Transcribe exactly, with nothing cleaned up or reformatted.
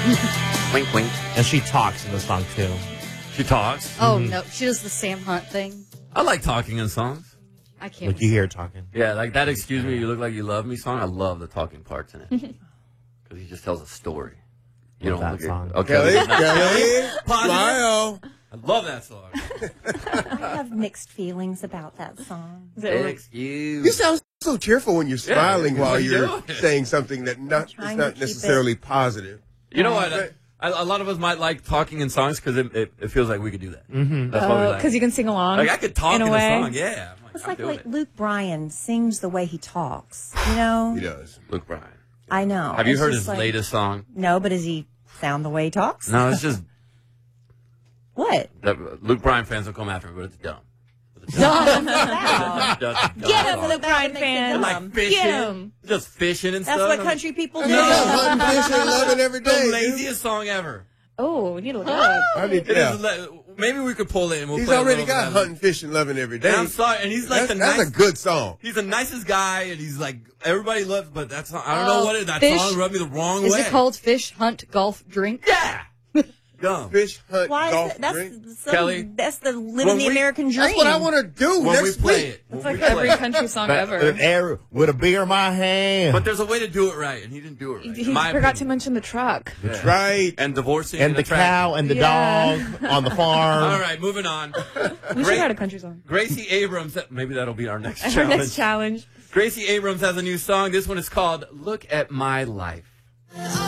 Wink, wink. And she talks in the song, too. She talks. Oh, mm-hmm. no. She does the Sam Hunt thing. I like talking in songs. I can't. Like you hear her talking. Yeah, like that Excuse Me, You Look Like You Love Me song. I love the talking parts in it. Because he just tells a story. You know that song. Okay. Kelly, Kelly, smile. I love that song. I have mixed feelings about that song. Excuse. You sound so cheerful when you're smiling Yeah, while what you're doing? saying something that not is trying not to keep necessarily it- positive. You know what? I, I, a lot of us might like talking in songs because it, it, it feels like we could do that. Mm-hmm. That's what we like. Because you can sing along. Like I could talk in, in a, a way. song. Yeah. I'm like, It's I'm like, doing like it. Luke Bryan sings the way he talks. You know? He does. Luke Bryan. I know. Have you It's heard just his like- latest song? No, but does he sound the way he talks? No, it's just What? that Luke Bryan fans will come after me, but it's dumb. Dumb. That's a dumb Get him, song. Luke Bryan That fan. makes it Like dumb. fishing, Get him. just fishing and That's stuff. what I'm country people do. Yeah, hunting, fishing, loving every like, day. the laziest song ever. Oh, we need to look it up. I mean, It yeah. is le- maybe we could pull it and we'll He's play a already little got bit of it. hunting, fishing, loving every day. And I'm sorry, and he's like that's, the that's nice. a good song. He's the nicest guy, and he's like everybody loves. But that's not, I don't Oh, know what it is. That fish- song rubbed me the wrong Is way. it called Fish, Hunt, Golf, Drink? Yeah. Dumb. Fish, hunt, Why golf, is that? That's, drink. some, Kelly, that's the living when the we- American dream. That's what I want to do When we next play week. it, It's when like we every play it. country song With, ever. air, with a beer in my hand. But there's a way to do it right, and he didn't do it right. He in my forgot to opinion. mention the truck. Yeah. Right. And divorcing and the attraction. cow and the Yeah. dog on the farm. All right, moving on. We should Great. write a country song. Gracie Abrams. Maybe that'll be our next Our challenge. next challenge. Gracie Abrams has a new song. This one is called "Look at My Life."